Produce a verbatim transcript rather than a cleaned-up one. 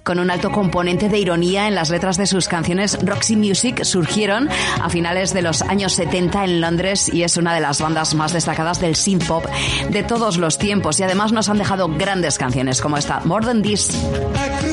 con un alto componente de ironía en las letras de sus canciones. Roxy Music surgieron a finales de los años setenta en Londres y es una de las bandas más destacadas del synth pop de todos los tiempos, y además nos han dejado grandes canciones como esta, More Than This.